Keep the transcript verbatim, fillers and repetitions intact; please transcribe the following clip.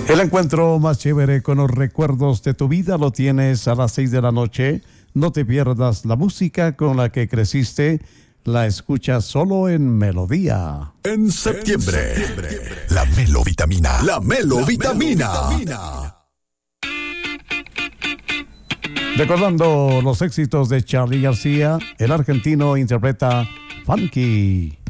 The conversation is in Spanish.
El encuentro más chévere con los recuerdos de tu vida lo tienes a las seis de la noche. No te pierdas la música con la que creciste. La escuchas solo en Melodía. En septiembre, en septiembre la Melovitamina. La Melovitamina. Recordando los éxitos de Charly García, el argentino interpreta Funky.